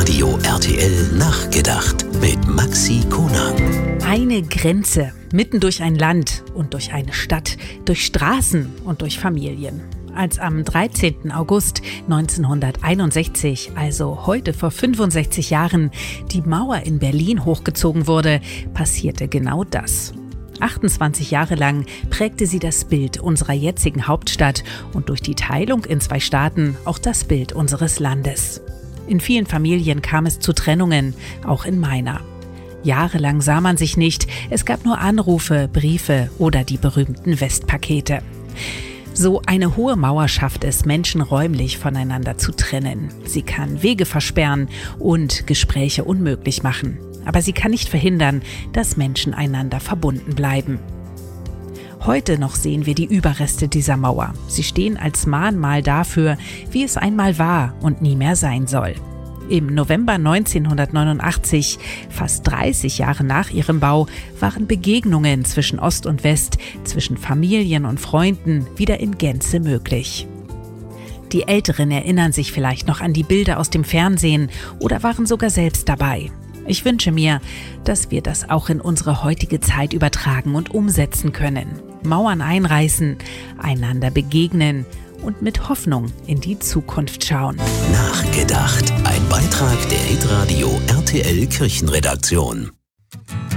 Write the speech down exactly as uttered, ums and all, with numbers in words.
Hitradio R T L nachgedacht mit Maxi Konang. Eine Grenze, mitten durch ein Land und durch eine Stadt, durch Straßen und durch Familien. Als am dreizehnten August neunzehnhunderteinundsechzig, also heute vor fünfundsechzig Jahren, die Mauer in Berlin hochgezogen wurde, passierte genau das. achtundzwanzig Jahre lang prägte sie das Bild unserer jetzigen Hauptstadt und durch die Teilung in zwei Staaten auch das Bild unseres Landes. In vielen Familien kam es zu Trennungen, auch in meiner. Jahrelang sah man sich nicht, es gab nur Anrufe, Briefe oder die berühmten Westpakete. So eine hohe Mauer schafft es, Menschen räumlich voneinander zu trennen. Sie kann Wege versperren und Gespräche unmöglich machen. Aber sie kann nicht verhindern, dass Menschen einander verbunden bleiben. Heute noch sehen wir die Überreste dieser Mauer. Sie stehen als Mahnmal dafür, wie es einmal war und nie mehr sein soll. Im November neunzehnhundertneunundachtzig, fast dreißig Jahre nach ihrem Bau, waren Begegnungen zwischen Ost und West, zwischen Familien und Freunden wieder in Gänze möglich. Die Älteren erinnern sich vielleicht noch an die Bilder aus dem Fernsehen oder waren sogar selbst dabei. Ich wünsche mir, dass wir das auch in unsere heutige Zeit übertragen und umsetzen können. Mauern einreißen, einander begegnen und mit Hoffnung in die Zukunft schauen. Nachgedacht. Ein Beitrag der Hitradio R T L Kirchenredaktion.